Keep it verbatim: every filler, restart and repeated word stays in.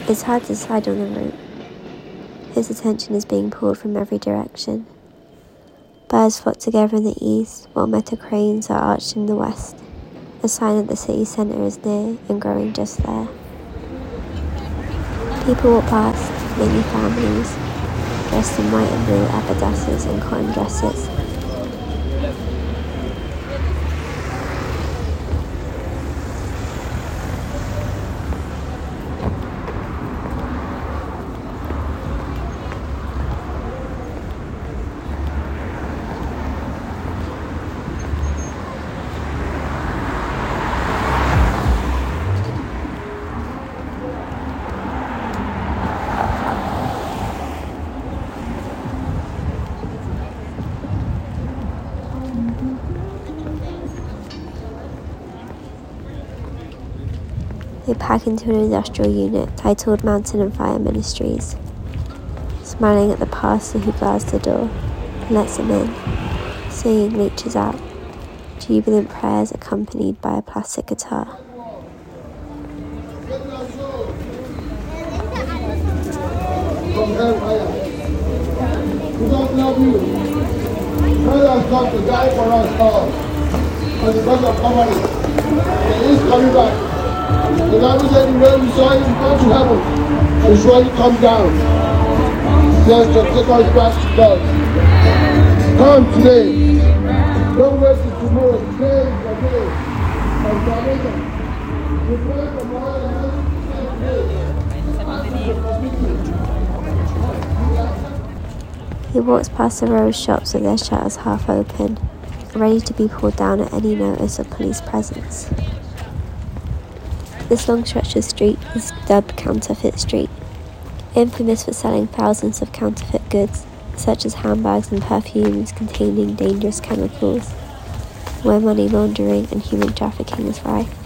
It's hard to decide on a route. His attention is being pulled from every direction. Birds flock together in the east, while metal cranes are arched in the west, a sign that the city centre is near and growing just there. People walk past, many families, dressed in white and blue abadasses and cotton dresses. They pack into an industrial unit titled Mountain and Fire Ministries, smiling at the pastor who guards the door and lets them in, singing reaches out, jubilant prayers accompanied by a plastic guitar. From hellfire. We don't love you. God has come to die for us all. And because of poverty, He is coming back. The Bible said the way we saw Him go to heaven and surely come down. Just to take us back to God. Come today. Don't wait till tomorrow. Today is the day of salvation. We pray for more than He walks past the row of shops with their shutters half open, ready to be pulled down at any notice of police presence. This long stretch of street is dubbed Counterfeit Street, infamous for selling thousands of counterfeit goods, such as handbags and perfumes containing dangerous chemicals, where money laundering and human trafficking is rife.